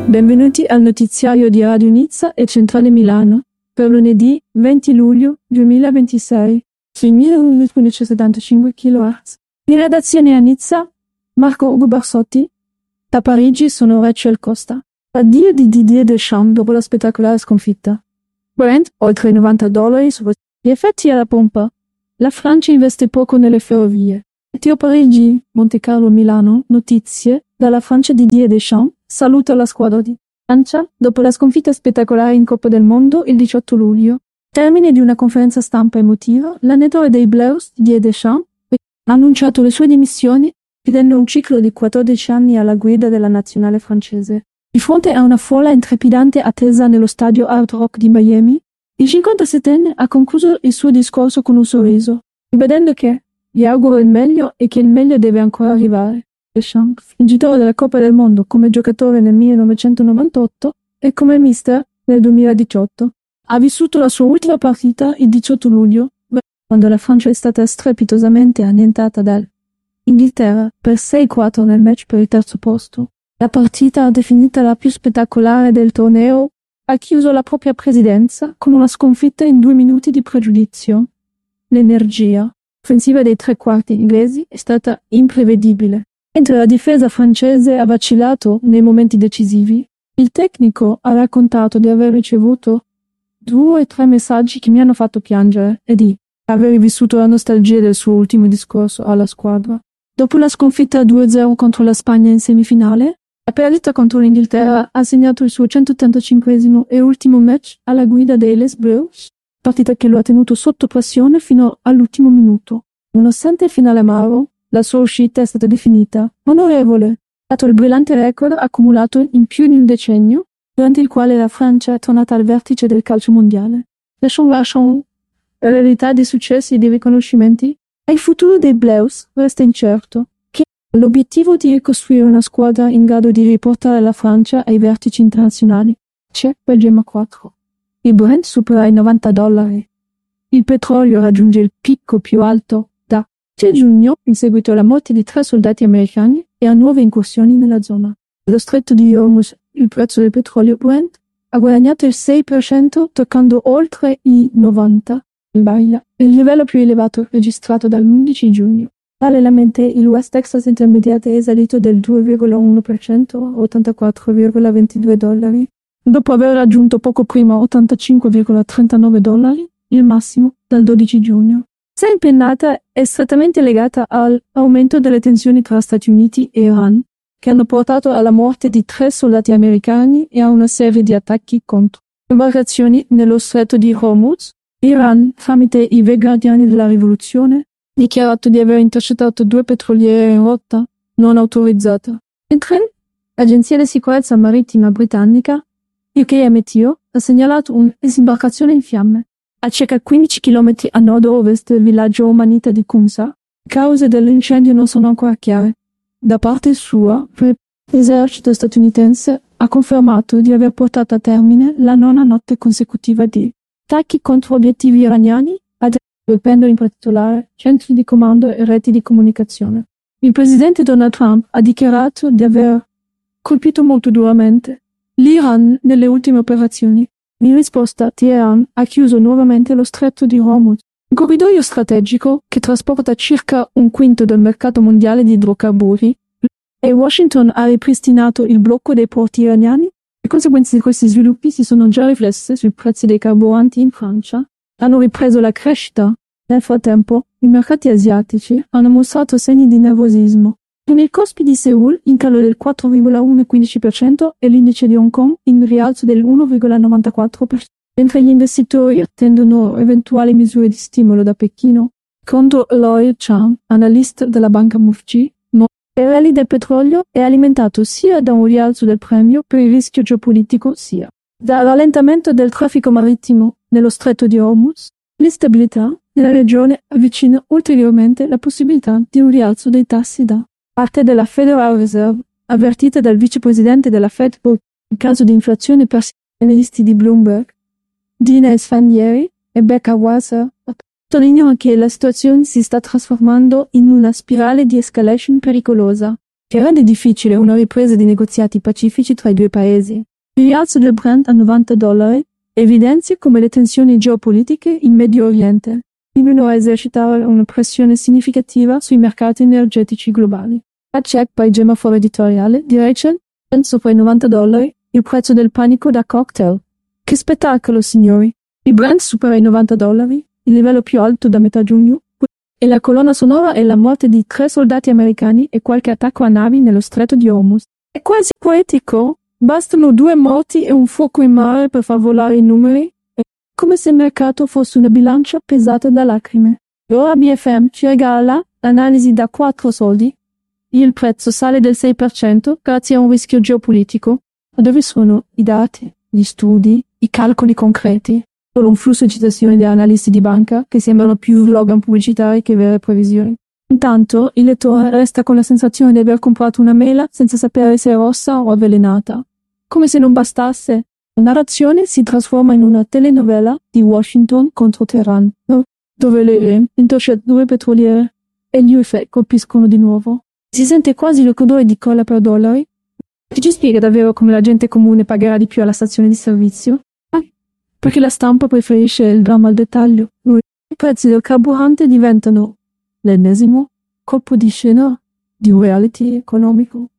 Benvenuti al notiziario di Radio Nizza e Centrale Milano per lunedì 20 luglio 2026 sui 1575 kHz. In redazione a Nizza, Marco Ugo Barsotti. Da Parigi sono Rachel Costa. Addio di Didier Deschamps dopo la spettacolare sconfitta. Brent, oltre $90 su gli effetti alla pompa. La Francia investe poco nelle ferrovie. Meteo Parigi, Monte Carlo, Milano. Notizie dalla Francia. Didier Deschamps saluta la squadra di Francia dopo la sconfitta spettacolare in Coppa del Mondo il 18 luglio. Termine di una conferenza stampa emotiva, l'allenatore dei Blues, Didier Deschamps, ha annunciato le sue dimissioni, chiudendo un ciclo di 14 anni alla guida della nazionale francese. Di fronte a una folla intrepidante attesa nello stadio Hard Rock di Miami, il 57enne ha concluso il suo discorso con un sorriso, ribadendo che gli auguro il meglio e che il meglio deve ancora arrivare. Deschamps, vincitore della Coppa del Mondo come giocatore nel 1998 e come mister nel 2018, ha vissuto la sua ultima partita il 18 luglio, quando la Francia è stata strepitosamente annientata dall'Inghilterra per 6-4 nel match per il terzo posto. La partita, definita la più spettacolare del torneo, ha chiuso la propria presidenza con una sconfitta in 2 minuti di pregiudizio. L'energia offensiva dei tre quarti inglesi è stata imprevedibile. Mentre la difesa francese ha vacillato nei momenti decisivi, il tecnico ha raccontato di aver ricevuto 2 o 3 messaggi che mi hanno fatto piangere e di aver vissuto la nostalgia del suo ultimo discorso alla squadra. Dopo la sconfitta 2-0 contro la Spagna in semifinale, la perdita contro l'Inghilterra ha segnato il suo 185esimo e ultimo match alla guida dei Les Blues, partita che lo ha tenuto sotto pressione fino all'ultimo minuto. Nonostante il finale amaro, la sua uscita è stata definita onorevole, dato il brillante record accumulato in più di un decennio, durante il quale la Francia è tornata al vertice del calcio mondiale. Lasciando l'eredità di successi e di riconoscimenti, e il futuro dei Blues resta incerto, che ha l'obiettivo di ricostruire una squadra in grado di riportare la Francia ai vertici internazionali. C'è per Gemma 4. Il Brent supera i $90. Il petrolio raggiunge il picco più alto da giugno in seguito alla morte di 3 soldati americani e a nuove incursioni nella zona. Allo stretto di Hormuz, il prezzo del petrolio Brent ha guadagnato il 6%, toccando oltre i $90 il barile, il livello più elevato registrato dall'11 giugno. Parallelamente, il West Texas Intermediate è salito del 2,1% a $84,22, dopo aver raggiunto poco prima $85,39, il massimo dal 12 giugno. Questa impennata è strettamente legata all'aumento delle tensioni tra Stati Uniti e Iran, che hanno portato alla morte di 3 soldati americani e a una serie di attacchi contro imbarcazioni nello stretto di Hormuz. Iran, tramite i Guardiani della Rivoluzione, ha dichiarato di aver intercettato 2 petroliere in rotta non autorizzata. Mentre l'Agenzia di Sicurezza Marittima britannica, UKMTO, ha segnalato un'imbarcazione in fiamme a circa 15 km a nord-ovest del villaggio omanita di Kunsa. Le cause dell'incendio non sono ancora chiare. Da parte sua, l'esercito statunitense ha confermato di aver portato a termine la 9ª notte consecutiva di attacchi contro obiettivi iraniani, colpendo in particolare centri di comando e reti di comunicazione. Il presidente Donald Trump ha dichiarato di aver colpito molto duramente l'Iran nelle ultime operazioni. In risposta, Teheran ha chiuso nuovamente lo stretto di Hormuz, un corridoio strategico che trasporta circa 1/5 del mercato mondiale di idrocarburi, e Washington ha ripristinato il blocco dei porti iraniani. Le conseguenze di questi sviluppi si sono già riflesse sui prezzi dei carburanti in Francia, hanno ripreso la crescita. Nel frattempo, i mercati asiatici hanno mostrato segni di nervosismo, con il Kospi di Seoul in calo del 4,15% e l'indice di Hong Kong in rialzo del 1,94%, mentre gli investitori attendono eventuali misure di stimolo da Pechino. Secondo Lloyd Chan, analista della banca MUFG, il rally del petrolio è alimentato sia da un rialzo del premio per il rischio geopolitico sia dal rallentamento del traffico marittimo nello stretto di Hormuz. L'instabilità nella regione avvicina ulteriormente la possibilità di un rialzo dei tassi da parte della Federal Reserve, avvertita dal vicepresidente della Fed in caso di inflazione per i analisti di Bloomberg. Dina Esfandieri e Becca Wasser sottolineano che la situazione si sta trasformando in una spirale di escalation pericolosa. che rende difficile una ripresa dei negoziati pacifici tra i due paesi. Il rialzo del Brent a $90 evidenzia come le tensioni geopolitiche in Medio Oriente continuano a esercitare una pressione significativa sui mercati energetici globali. A check by Gemaforo editoriale di Rachel, sopra i $90, il prezzo del panico da cocktail. Che spettacolo, signori! Il Brent supera i $90, il livello più alto da metà giugno, e la colonna sonora è la morte di 3 soldati americani e qualche attacco a navi nello stretto di Hormuz. È quasi poetico. Bastano 2 morti e un fuoco in mare per far volare i numeri. È come se il mercato fosse una bilancia pesata da lacrime. Ora BFM ci regala l'analisi da 4 soldi. Il prezzo sale del 6% grazie a un rischio geopolitico. Ma dove sono i dati, gli studi, i calcoli concreti? Solo un flusso di citazioni di analisti di banca che sembrano più slogan pubblicitari che vere previsioni. Intanto il lettore resta con la sensazione di aver comprato una mela senza sapere se è rossa o avvelenata. Come se non bastasse, la narrazione si trasforma in una telenovela di Washington contro Teheran, dove le intercettature petroliere e gli UFO colpiscono di nuovo. Si sente quasi l'odore di colla per dollari. Ci spiega davvero come la gente comune pagherà di più alla stazione di servizio? Perché la stampa preferisce il dramma al dettaglio. I prezzi del carburante diventano l'ennesimo colpo di scena di un reality economico.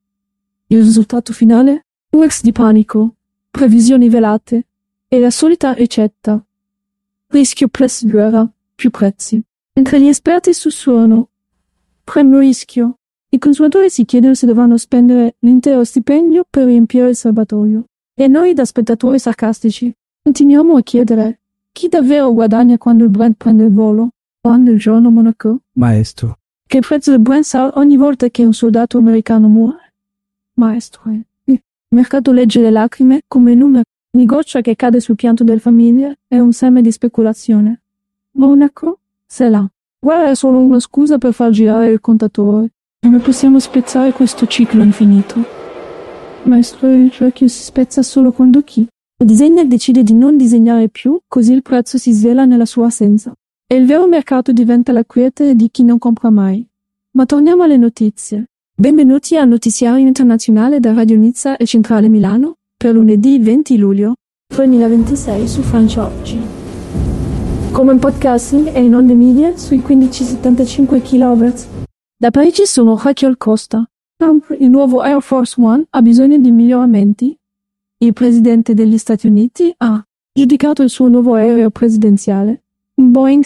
Il risultato finale? Un ex di panico, previsioni velate e la solita ricetta. Rischio plus guerra, più prezzi. Mentre gli esperti sussurrano premio rischio, i consumatori si chiedono se dovranno spendere l'intero stipendio per riempire il serbatoio. E noi, da spettatori sarcastici, continuiamo a chiedere chi davvero guadagna quando il Brent prende il volo? Quando il giorno Monaco? Maestro. Che il prezzo del Brent sale ogni volta che un soldato americano muore? Maestro. Il mercato legge le lacrime come in una goccia che cade sul pianto delle famiglie è un seme di speculazione. Monaco? Se là. Guerra è solo una scusa per far girare il contatore. Come possiamo spezzare questo ciclo infinito? Maestro, il cerchio si spezza solo quando chi? Il designer decide di non disegnare più, così il prezzo si svela nella sua assenza. E il vero mercato diventa la quiete di chi non compra mai. Ma torniamo alle notizie. Benvenuti al notiziario internazionale da Radio Nizza e Centrale Milano, per lunedì 20 luglio 2026 su Francia Oggi. Come in podcasting e in onde media sui 1575 kHz. Da Parigi sono Rachel Costa. Trump, il nuovo Air Force One, ha bisogno di miglioramenti. Il presidente degli Stati Uniti ha giudicato il suo nuovo aereo presidenziale, un Boeing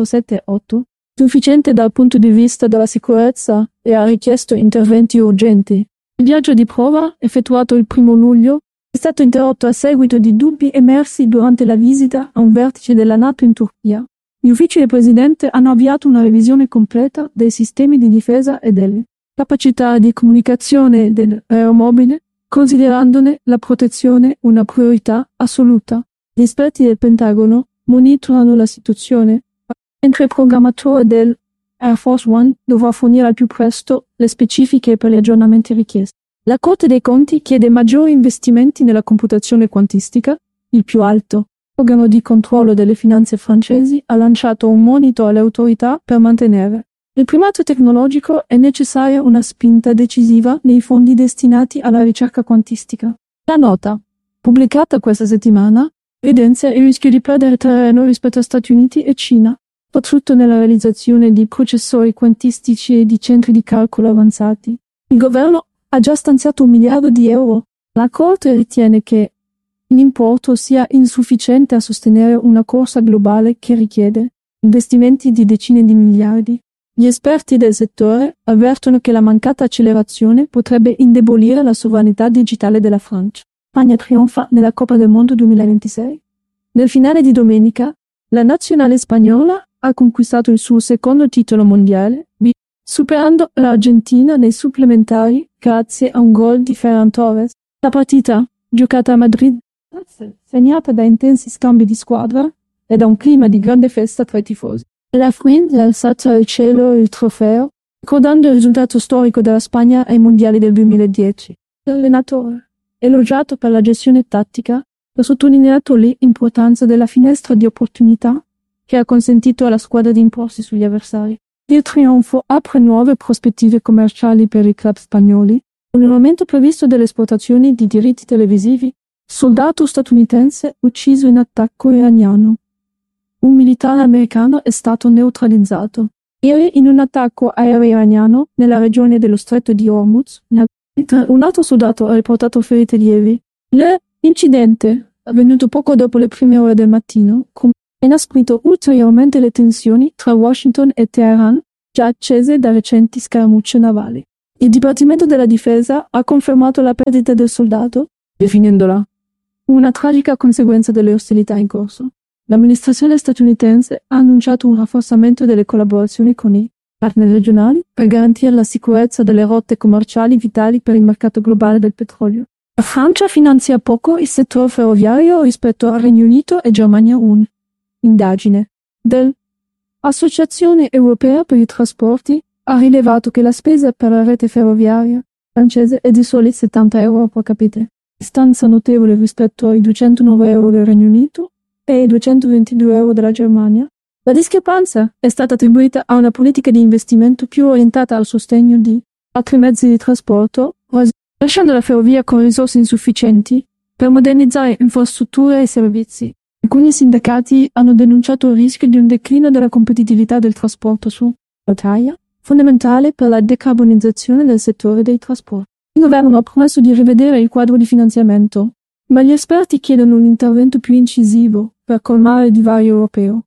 747-8, sufficiente dal punto di vista della sicurezza e ha richiesto interventi urgenti. Il viaggio di prova, effettuato il 1 luglio, è stato interrotto a seguito di dubbi emersi durante la visita a un vertice della NATO in Turchia. Gli uffici del presidente hanno avviato una revisione completa dei sistemi di difesa e delle capacità di comunicazione dell'aeromobile, considerandone la protezione una priorità assoluta. Gli esperti del Pentagono monitorano la situazione, mentre il programmatore del Air Force One dovrà fornire al più presto le specifiche per gli aggiornamenti richiesti. La Corte dei Conti chiede maggiori investimenti nella computazione quantistica. Il più alto organo di controllo delle finanze francesi ha lanciato un monito alle autorità per mantenere il primato tecnologico. È necessaria una spinta decisiva nei fondi destinati alla ricerca quantistica. La nota, pubblicata questa settimana, evidenzia il rischio di perdere terreno rispetto a Stati Uniti e Cina, soprattutto nella realizzazione di processori quantistici e di centri di calcolo avanzati. Il governo ha già stanziato €1 miliardo. La Corte ritiene che l'importo sia insufficiente a sostenere una corsa globale che richiede investimenti di decine di miliardi. Gli esperti del settore avvertono che la mancata accelerazione potrebbe indebolire la sovranità digitale della Francia. Spagna trionfa nella Coppa del Mondo 2026. Nel finale di domenica, la nazionale spagnola ha conquistato il suo secondo titolo mondiale, superando l'Argentina nei supplementari grazie a un gol di Ferran Torres. La partita, giocata a Madrid, segnata da intensi scambi di squadra e da un clima di grande festa tra i tifosi. La Friend ha alzato al cielo il trofeo, ricordando il risultato storico della Spagna ai mondiali del 2010. L'allenatore, elogiato per la gestione tattica, ha sottolineato l'importanza della finestra di opportunità che ha consentito alla squadra di imporsi sugli avversari. Il trionfo apre nuove prospettive commerciali per i club spagnoli. Con il aumento previsto delle esportazioni di diritti televisivi, soldato statunitense ucciso in attacco iraniano. Un militare americano è stato neutralizzato ieri in un attacco aereo iraniano nella regione dello stretto di Hormuz, mentre un altro soldato ha riportato ferite lievi. L'incidente, avvenuto poco dopo le prime ore del mattino, ha inasprito ulteriormente le tensioni tra Washington e Teheran, già accese da recenti scaramucce navali. Il Dipartimento della Difesa ha confermato la perdita del soldato, definendola una tragica conseguenza delle ostilità in corso. L'amministrazione statunitense ha annunciato un rafforzamento delle collaborazioni con i partner regionali per garantire la sicurezza delle rotte commerciali vitali per il mercato globale del petrolio. La Francia finanzia poco il settore ferroviario rispetto al Regno Unito e Germania. Un'indagine dell'Associazione Europea per i Trasporti ha rilevato che la spesa per la rete ferroviaria francese è di soli €70 pro capite, distanza notevole rispetto ai €209 del Regno Unito e ai €222 della Germania. La discrepanza è stata attribuita a una politica di investimento più orientata al sostegno di altri mezzi di trasporto, lasciando la ferrovia con risorse insufficienti per modernizzare infrastrutture e servizi. Alcuni sindacati hanno denunciato il rischio di un declino della competitività del trasporto su rotaia, fondamentale per la decarbonizzazione del settore dei trasporti. Il governo ha promesso di rivedere il quadro di finanziamento, ma gli esperti chiedono un intervento più incisivo per colmare il divario europeo.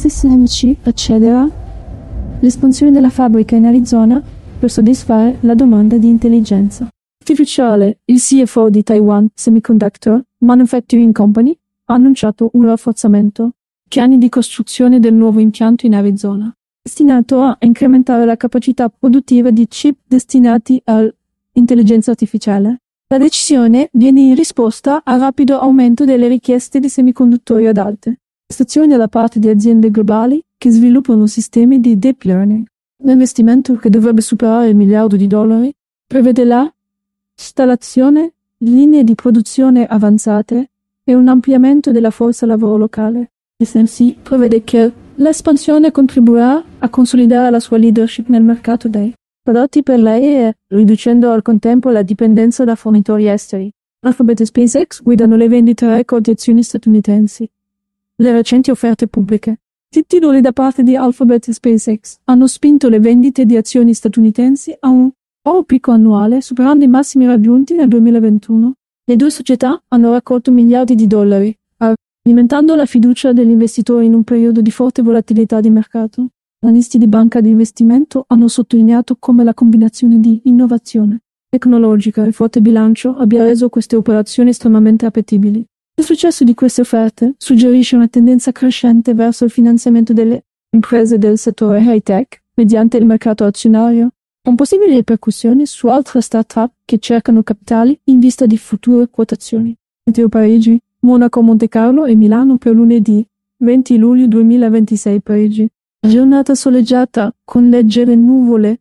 SMC accederà l'espansione della fabbrica in Arizona per soddisfare la domanda di intelligenza artificiale. Il CFO di Taiwan Semiconductor Manufacturing Company ha annunciato un rafforzamento piani di costruzione del nuovo impianto in Arizona, destinato a incrementare la capacità produttiva di chip destinati all'intelligenza artificiale. La decisione viene in risposta al rapido aumento delle richieste di semiconduttori ad alte prestazioni da parte di aziende globali che sviluppano sistemi di deep learning. L'investimento, che dovrebbe superare il $1 miliardo, prevede la installazione di linee di produzione avanzate e un ampliamento della forza lavoro locale. SMC prevede che l'espansione contribuirà a consolidare la sua leadership nel mercato dei prodotti per l'AE, riducendo al contempo la dipendenza da fornitori esteri. Alphabet e SpaceX guidano le vendite record di azioni statunitensi. Le recenti offerte pubbliche, titoli da parte di Alphabet e SpaceX, hanno spinto le vendite di azioni statunitensi a un nuovo picco annuale, superando i massimi raggiunti nel 2021. Le due società hanno raccolto miliardi di dollari, alimentando la fiducia degli investitori in un periodo di forte volatilità di mercato. Analisti di banca di investimento hanno sottolineato come la combinazione di innovazione tecnologica e forte bilancio abbia reso queste operazioni estremamente appetibili. Il successo di queste offerte suggerisce una tendenza crescente verso il finanziamento delle imprese del settore high-tech mediante il mercato azionario, con possibili ripercussioni su altre start-up che cercano capitali in vista di future quotazioni. Meteo Parigi, Monaco, Monte Carlo e Milano per lunedì 20 luglio 2026. Parigi. Giornata soleggiata con leggere nuvole.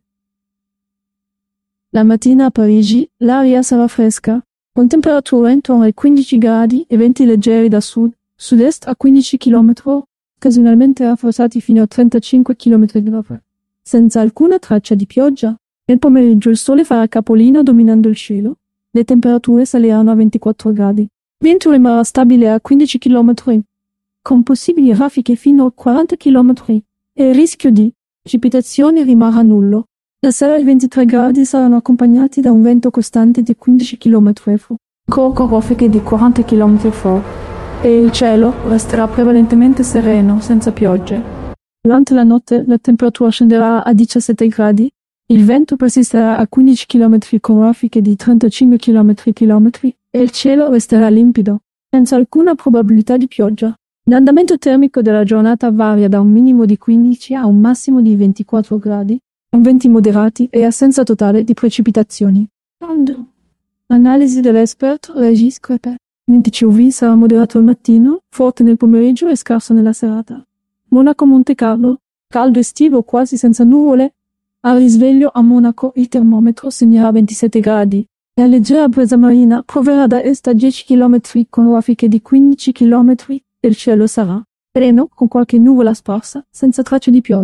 La mattina a Parigi l'aria sarà fresca, con temperature intorno ai 15 gradi e venti leggeri da sud-est a 15 km, occasionalmente rafforzati fino a 35 km/h. Senza alcuna traccia di pioggia. Nel pomeriggio il sole farà capolino dominando il cielo. Le temperature saliranno a 24 gradi. Il vento rimarrà stabile a 15 km, con possibili raffiche fino a 40 km, e il rischio di precipitazioni rimarrà nullo. La sera i 23 gradi saranno accompagnati da un vento costante di 15 km/h, con raffiche di 40 km/h, e il cielo resterà prevalentemente sereno, senza piogge. Durante la notte la temperatura scenderà a 17 gradi, il vento persisterà a 15 km con raffiche di 35 km/h e il cielo resterà limpido, senza alcuna probabilità di pioggia. L'andamento termico della giornata varia da un minimo di 15 a un massimo di 24 gradi, con venti moderati e assenza totale di precipitazioni. Analisi dell'esperto Régis Crepet. L'indice UV sarà moderato al mattino, forte nel pomeriggio e scarso nella serata. Monaco Monte Carlo, caldo estivo quasi senza nuvole. Al risveglio a Monaco il termometro segnerà 27 gradi. La leggera brisa marina proverrà da est a 10 km con raffiche di 15 km e il cielo sarà sereno con qualche nuvola sparsa, senza tracce di pioggia.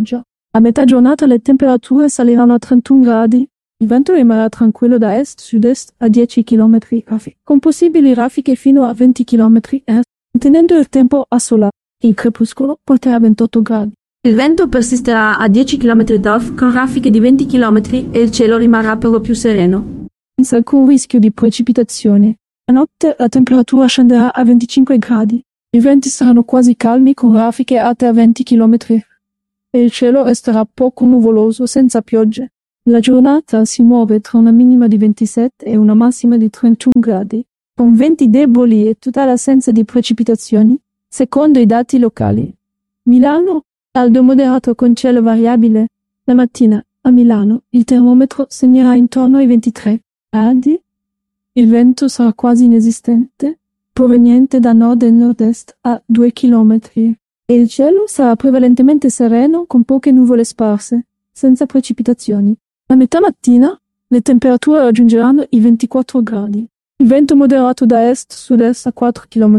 A metà giornata le temperature saliranno a 31 gradi. Il vento rimarrà tranquillo da est-sud-est a 10 km h, con possibili raffiche fino a 20 km h, tenendo il tempo assolato. Il crepuscolo porterà 28 gradi. Il vento persisterà a 10 km h con raffiche di 20 km e il cielo rimarrà per lo più sereno. Senza alcun rischio di precipitazioni. A notte la temperatura scenderà a 25 gradi. I venti saranno quasi calmi con raffiche alte a 20 km h. E il cielo resterà poco nuvoloso senza piogge. La giornata si muove tra una minima di 27 e una massima di 31 gradi, con venti deboli e totale assenza di precipitazioni, secondo i dati locali. Milano, caldo moderato con cielo variabile. La mattina, a Milano, il termometro segnerà intorno ai 23 gradi. Il vento sarà quasi inesistente, proveniente da nord e nord-est a 2 km. E il cielo sarà prevalentemente sereno con poche nuvole sparse, senza precipitazioni. A metà mattina, le temperature raggiungeranno i 24 gradi. Il vento moderato da est-sud-est a 4 km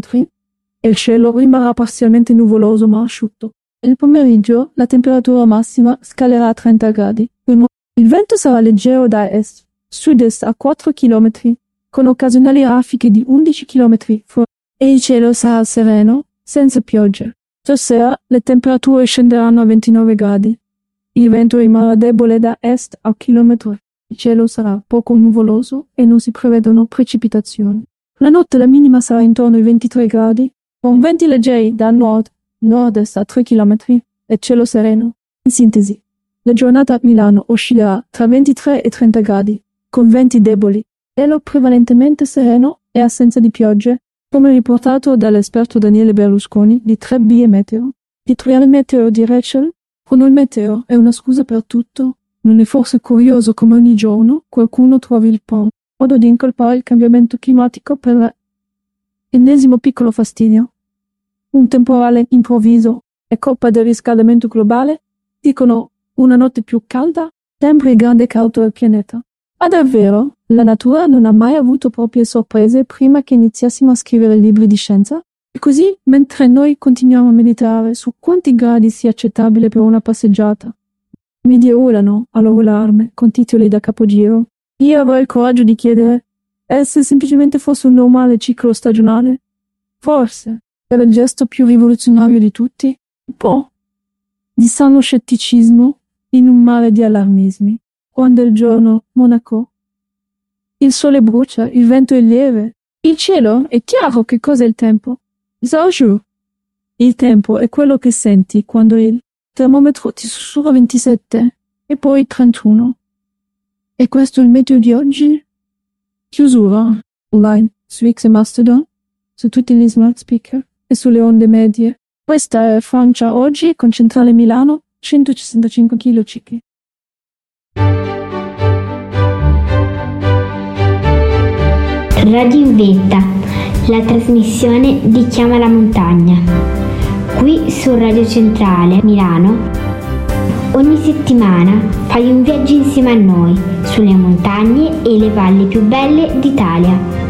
e il cielo rimarrà parzialmente nuvoloso ma asciutto. Nel pomeriggio, la temperatura massima scalerà a 30 gradi. Il vento sarà leggero da est-sud-est a 4 km, con occasionali raffiche di 11 km e il cielo sarà sereno, senza piogge. Stasera le temperature scenderanno a 29 gradi. Il vento rimarrà debole da est a chilometro. Il cielo sarà poco nuvoloso e non si prevedono precipitazioni. La notte la minima sarà intorno ai 23 gradi, con venti leggeri da nord-est a 3 km e cielo sereno. In sintesi, la giornata a Milano oscillerà tra 23 e 30 gradi, con venti deboli, cielo prevalentemente sereno e assenza di piogge, come riportato dall'esperto Daniele Berlusconi di 3B Meteo. Editoriale Meteo di Rachel. Quando il meteo è una scusa per tutto, non è forse curioso come ogni giorno qualcuno trovi il modo di incolpare il cambiamento climatico per l'ennesimo piccolo fastidio? Un temporale improvviso è colpa del riscaldamento globale? Dicono una notte più calda? Sembra il grande caos del pianeta. Ma davvero, la natura non ha mai avuto proprie sorprese prima che iniziassimo a scrivere libri di scienza? E così, mentre noi continuiamo a meditare su quanti gradi sia accettabile per una passeggiata, media urlano a loro allarme con titoli da capogiro, io avrei il coraggio di chiedere: e se semplicemente fosse un normale ciclo stagionale? Forse, per il gesto più rivoluzionario di tutti, un po' di sano scetticismo in un mare di allarmismi. Quando è il giorno, Monaco, il sole brucia, il vento è lieve, il cielo è chiaro. Che cos'è il tempo? Zauju. Il tempo è quello che senti quando il termometro ti sussurra 27 e poi 31. E questo è il meteo di oggi? Chiusura online su X e Mastodon, su tutti gli smart speaker e sulle onde medie. Questa è Francia oggi con Centrale Milano, 165 kg cicli. Radio in Vetta, la trasmissione di Chiama la Montagna. Qui su Radio Centrale Milano, ogni settimana fai un viaggio insieme a noi sulle montagne e le valli più belle d'Italia.